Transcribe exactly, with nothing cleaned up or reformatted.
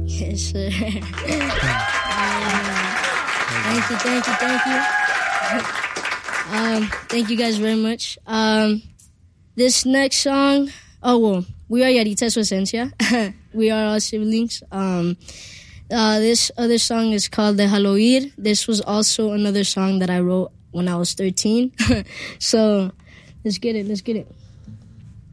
Yes, sir. um, thank you, thank you, thank you. Um, thank you guys very much. Um, this next song, oh, well, we are Yarita Su Esencia. We are all siblings. Um, uh, this other song is called Déjalo Ir. This was also another song that I wrote when I was thirteen. So, let's get it, let's get it.